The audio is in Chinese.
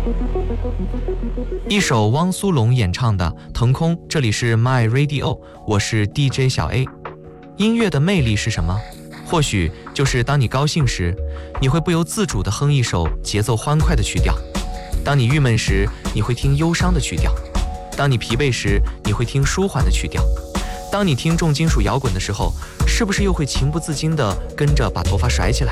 一首汪苏泷演唱的《腾空》，这里是 My Radio， 我是 DJ 小 A。 音乐的魅力是什么？或许就是当你高兴时，你会不由自主地哼一首节奏欢快的曲调；当你郁闷时，你会听忧伤的曲调；当你疲惫时，你会听舒缓的曲调；当你听重金属摇滚的时候，是不是又会情不自禁地跟着把头发甩起来？